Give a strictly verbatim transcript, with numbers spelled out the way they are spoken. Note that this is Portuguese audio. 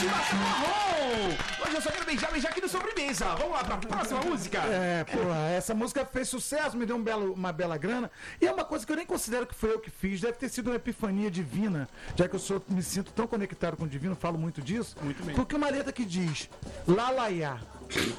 Motivação marrom! Hoje eu só quero beijar, beijar aqui no sobremesa. Vamos lá pra próxima música. É, porra, essa música fez sucesso, me deu um belo, uma bela grana. E é uma coisa que eu nem considero que foi eu que fiz. Deve ter sido uma epifania divina, já que eu sou, me sinto tão conectado com o divino, falo muito disso. Muito bem. Porque uma letra que diz, lalaiá,